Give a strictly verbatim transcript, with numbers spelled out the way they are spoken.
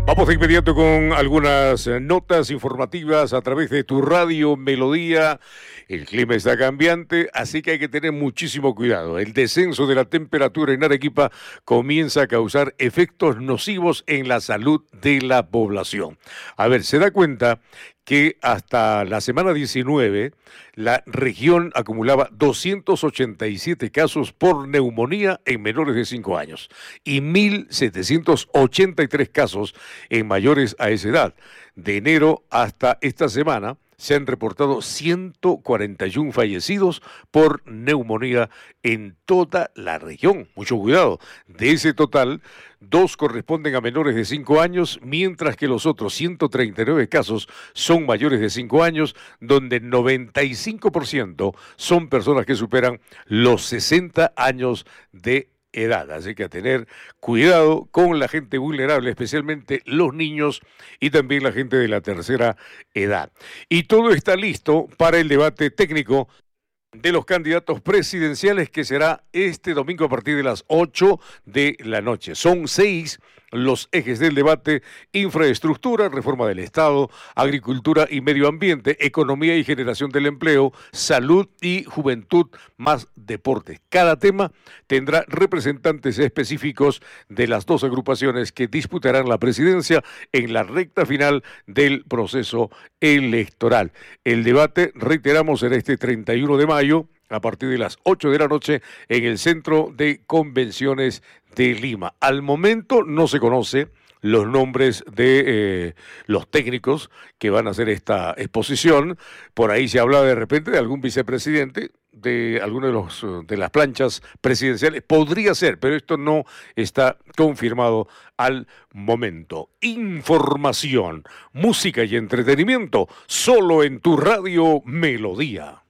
Vamos de inmediato con algunas eh, notas informativas a través de tu radio Melodía. El clima está cambiante, así que hay que tener muchísimo cuidado. El descenso de la temperatura en Arequipa comienza a causar efectos nocivos en la salud de la población. A ver, se da cuenta que hasta la semana diecinueve la región acumulaba doscientos ochenta y siete casos por neumonía en menores de cinco años y mil setecientos ochenta y tres casos en mayores a esa edad. De enero hasta esta semana se han reportado ciento cuarenta y uno fallecidos por neumonía en toda la región. Mucho cuidado. De ese total, dos corresponden a menores de cinco años, mientras que los otros ciento treinta y nueve casos son mayores de cinco años, donde noventa y cinco por ciento son personas que superan los sesenta años de edad. Así que a tener cuidado con la gente vulnerable, especialmente los niños y también la gente de la tercera edad. Y todo está listo para el debate técnico de los candidatos presidenciales que será este domingo a partir de las ocho de la noche. Son seis los ejes del debate: infraestructura, reforma del Estado, agricultura y medio ambiente, economía y generación del empleo, salud y juventud más deporte. Cada tema tendrá representantes específicos de las dos agrupaciones que disputarán la presidencia en la recta final del proceso electoral. El debate, reiteramos, será este treinta y uno de mayo a partir de las ocho de la noche en el Centro de Convenciones de Lima. Al momento no se conoce los nombres de eh, los técnicos que van a hacer esta exposición. Por ahí se habla de repente de algún vicepresidente, de alguno de los de las planchas presidenciales. Podría ser, pero esto no está confirmado al momento. Información, música y entretenimiento solo en tu radio Melodía.